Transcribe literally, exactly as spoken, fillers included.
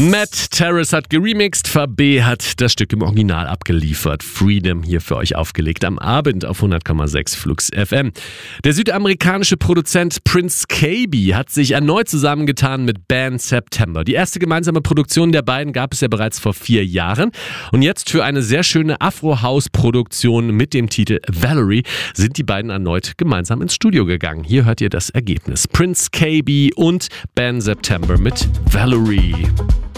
Matt Terrace hat geremixed, Fabé hat das Stück im Original abgeliefert. Freedom hier für euch aufgelegt am Abend auf hundert Komma sechs Flux F M. Der südamerikanische Produzent Prince Kaybee hat sich erneut zusammengetan mit Band September. Die erste gemeinsame Produktion der beiden gab es ja bereits vor vier Jahren. Und jetzt für eine sehr schöne Afro-House-Produktion mit dem Titel Valerie sind die beiden erneut gemeinsam ins Studio gegangen. Hier hört ihr das Ergebnis. Prince Kaybee und Band September mit Valerie.